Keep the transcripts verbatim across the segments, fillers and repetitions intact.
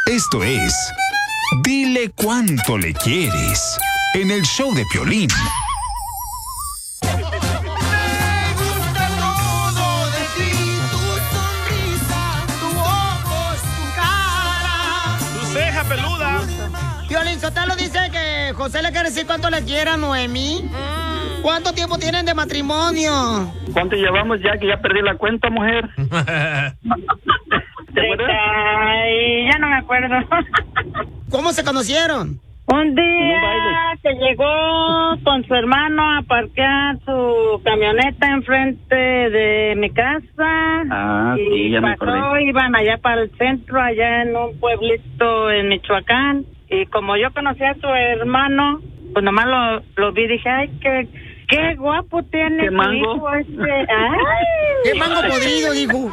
Esto es Dile Cuánto Le Quieres en el show de Piolín. Peluda. Piolín Sotelo dice que José le quiere decir cuánto le quiere a Noemí. ¿Cuánto tiempo tienen de matrimonio? ¿Cuánto llevamos ya? Que ya perdí la cuenta, mujer. ¿Te acuerdas? Ay, ya no me acuerdo. ¿Cómo se conocieron? Un día que llegó con su hermano a parquear su camioneta enfrente de mi casa. Ah, y sí, ya me pasó, acordé. Iban allá para el centro, allá en un pueblito en Michoacán. Y como yo conocía a su hermano, pues nomás lo, lo vi y dije, ay, qué, qué guapo tiene ¿Qué su mango? hijo este. Ay. ¿Qué mango podrido, dijo?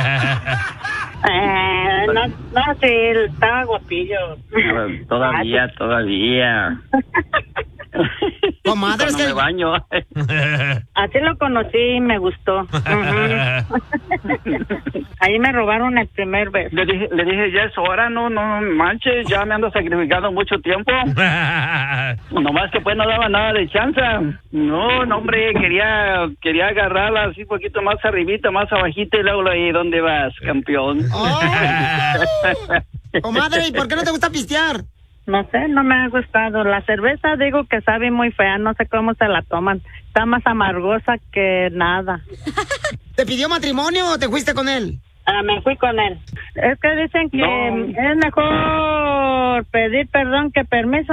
Eh, no, no, sí, estaba guapillo. Todavía, todavía. Comadre, es Cuando que... me baño. Así lo conocí y me gustó. Uh-huh. Ahí me robaron el primer beso. Le dije, le dije, ya es hora, no, no manches, ya me ando sacrificando mucho tiempo. Nomás que pues no daba nada de chance. No, no, hombre, quería quería agarrarla así un poquito más arribita, más abajita y luego ahí, ¿dónde vas, campeón? Oh. Comadre, ¿y por qué no te gusta pistear? No sé, no me ha gustado. La cerveza digo que sabe muy fea, no sé cómo se la toman. Está más amargosa que nada. ¿Te pidió matrimonio o te fuiste con él? Ah, me fui con él. Es que dicen que No. es mejor pedir perdón que permiso.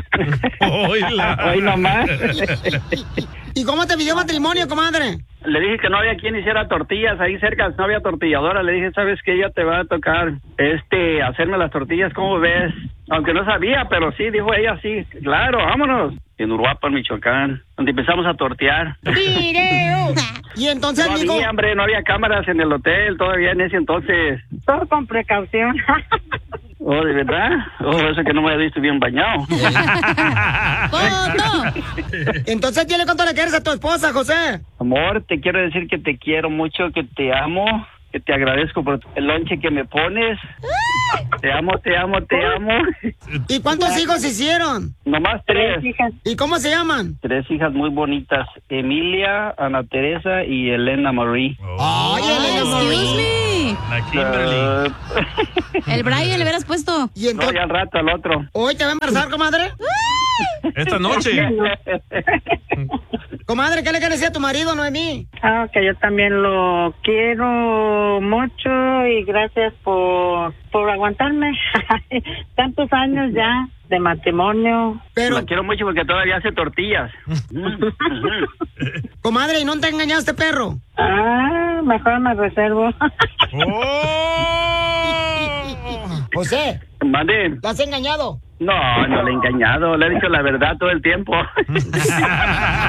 Hoy nomás. ¿Y cómo te pidió matrimonio, comadre? Le dije que no había quien hiciera tortillas ahí cerca, no había tortilladora. Le dije, ¿sabes qué? Ya te va a tocar este hacerme las tortillas, ¿cómo ves? Aunque no sabía, pero sí, dijo ella, sí, claro, vámonos. En Uruapan, Michoacán, donde empezamos a tortear. ¡Video! Y entonces, No digo... había, hombre, no había cámaras en el hotel todavía en ese entonces. Todo con precaución. Oh, ¿de verdad? Oh, eso que no me había visto bien bañado. Entonces, dile cuánto le quieres a tu esposa, José. Amor, te quiero decir que te quiero mucho, que te amo, que te agradezco por el lonche que me pones. Te amo, te amo, te amo. ¿Y cuántos hijos hicieron? Nomás tres. Tres hijas. ¿Y cómo se llaman? Tres hijas muy bonitas. Emilia, Ana Teresa y Elena Marie. Ay, Elena Excuse Marie. me. La Kimberly. Uh, El Brian le hubieras puesto. Y no, entonces... ya al rato al otro. ¿Hoy te va a embarazar, comadre? Esta noche. Comadre, ¿qué le quieres decir a tu marido, Noemí? Ah, que yo también lo quiero mucho y gracias por, por aguantarme. Tantos años ya de matrimonio. Pero, La quiero mucho porque todavía hace tortillas. comadre, ¿y no te ha engañado este perro? Ah, mejor me reservo. ¡Oh! José, Mande. ¿la has engañado? No, no le he engañado. Le he dicho la verdad todo el tiempo.